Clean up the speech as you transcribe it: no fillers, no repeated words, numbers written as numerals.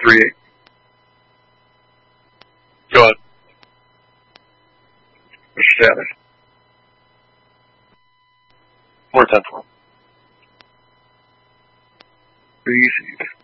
3/8. Go ahead. What's your status? 410. Received.